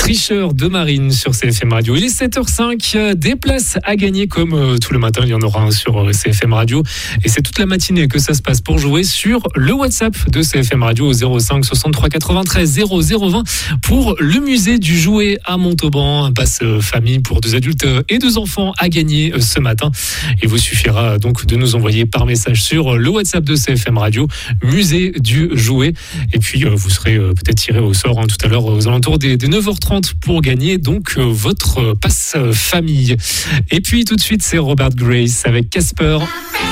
Tricheur de Marine sur CFM Radio. Il est 7h05, des places à gagner comme tout le matin, il y en aura un sur CFM Radio. Et c'est toute la matinée que ça se passe pour jouer sur le WhatsApp de CFM Radio au 05 63 93 0020 pour le musée du jouet à Montauban. Un pass famille pour 2 adultes et 2 enfants à gagner ce matin. Il vous suffira donc de nous envoyer par message sur le WhatsApp de CFM Radio, musée du jouet. Et puis vous serez peut-être tiré au sort tout à l'heure aux alentours des 9h30 pour gagner donc votre passe famille. Et puis tout de suite c'est Robert Grace avec Casper.